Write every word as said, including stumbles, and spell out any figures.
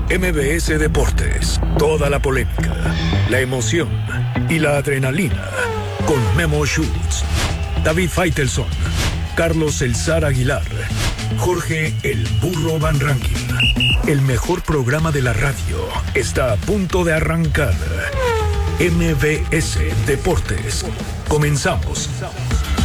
M B S Deportes, toda la polémica, la emoción y la adrenalina con Memo Schutz, David Faitelson, Carlos El Zar Aguilar, Jorge El Burro Van Rankin. El mejor programa de la radio está a punto de arrancar. M B S Deportes. Comenzamos.